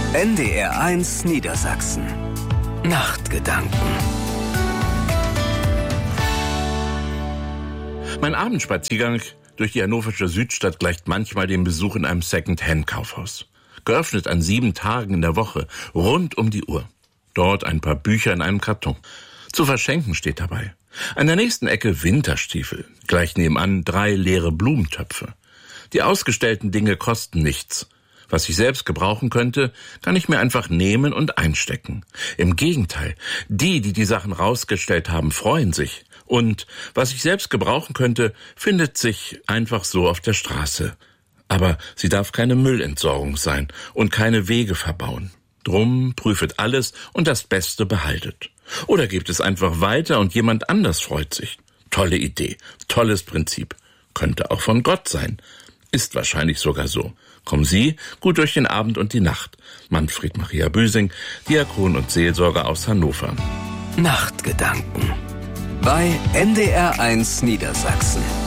NDR1 Niedersachsen. Nachtgedanken. Mein Abendspaziergang durch die hannoversche Südstadt gleicht manchmal dem Besuch in einem Second-Hand-Kaufhaus. Geöffnet an 7 Tagen in der Woche, rund um die Uhr. Dort ein paar Bücher in einem Karton. Zu verschenken steht dabei. An der nächsten Ecke Winterstiefel. Gleich nebenan 3 leere Blumentöpfe. Die ausgestellten Dinge kosten nichts. Was ich selbst gebrauchen könnte, kann ich mir einfach nehmen und einstecken. Im Gegenteil, die Sachen rausgestellt haben, freuen sich. Und was ich selbst gebrauchen könnte, findet sich einfach so auf der Straße. Aber sie darf keine Müllentsorgung sein und keine Wege verbauen. Drum prüfet alles und das Beste behaltet. Oder gebt es einfach weiter und jemand anders freut sich. Tolle Idee, tolles Prinzip. Könnte auch von Gott sein. Ist wahrscheinlich sogar so. Kommen Sie gut durch den Abend und die Nacht. Manfred Maria Büsing, Diakon und Seelsorger aus Hannover. Nachtgedanken bei NDR1 Niedersachsen.